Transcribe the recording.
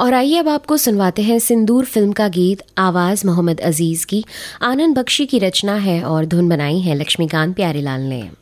और आइए अब आपको सुनवाते हैं सिंदूर फिल्म का गीत। आवाज़ मोहम्मद अजीज़ की, आनंद बख्शी की रचना है और धुन बनाई है लक्ष्मीकांत प्यारेलाल ने।